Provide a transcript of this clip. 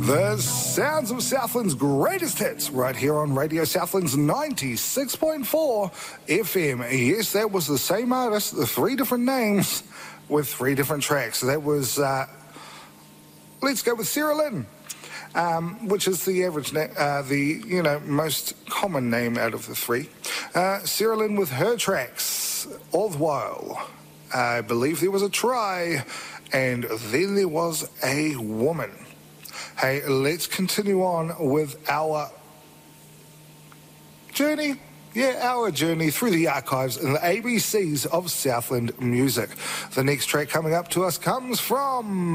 The sounds of Southland's greatest hits right here on Radio Southland's 96.4 FM. Yes, that was the same artist, the three different names with three different tracks. That was, let's go with Sarah Lynn, which is the average, most common name out of the three. Sarah Lynn with her tracks, All the While. I believe there was a Try, and then there was a Woman. Hey, let's continue on with our journey. Yeah, our journey through the archives and the ABCs of Southland music. The next track coming up to us comes from